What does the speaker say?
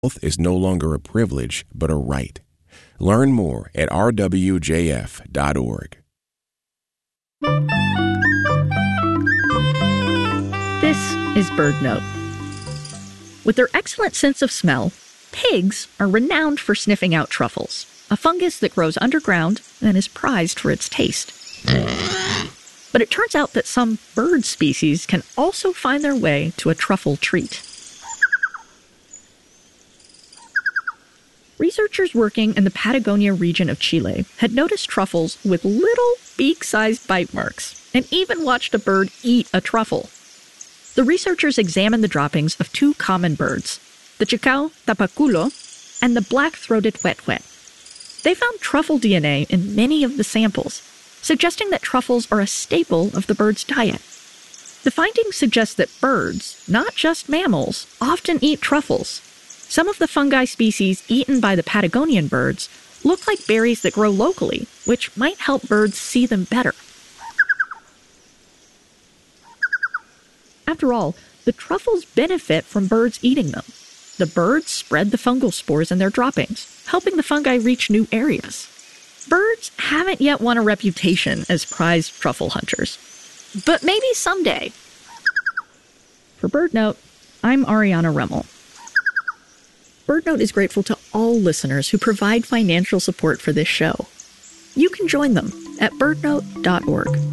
Health is no longer a privilege, but a right. Learn more at rwjf.org. This is BirdNote. With their excellent sense of smell, pigs are renowned for sniffing out truffles, a fungus that grows underground and is prized for its taste. But it turns out that some bird species can also find their way to a truffle treat. Researchers working in the Patagonia region of Chile had noticed truffles with little beak-sized bite marks and even watched a bird eat a truffle. The researchers examined the droppings of two common birds, the Chicao tapaculo and the black-throated huethuet. They found truffle DNA in many of the samples, suggesting that truffles are a staple of the bird's diet. The findings suggest that birds, not just mammals, often eat truffles. Some of the fungi species eaten by the Patagonian birds look like berries that grow locally, which might help birds see them better. After all, the truffles benefit from birds eating them. The birds spread the fungal spores in their droppings, helping the fungi reach new areas. Birds haven't yet won a reputation as prized truffle hunters, but maybe someday. For BirdNote, I'm Ariana Remmel. BirdNote is grateful to all listeners who provide financial support for this show. You can join them at birdnote.org.